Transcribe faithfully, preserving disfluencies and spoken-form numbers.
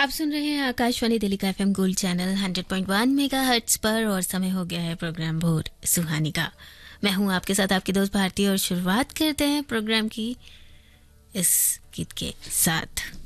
आप सुन रहे हैं आकाशवाणी दिल्ली का FM gold channel hundred point one megahertz पर और समय हो गया है प्रोग्राम भोर सुहानी का। मैं हूं आपके साथ आपकी दोस्त भारती और शुरुआत करते हैं प्रोग्राम की इस गीत के साथ।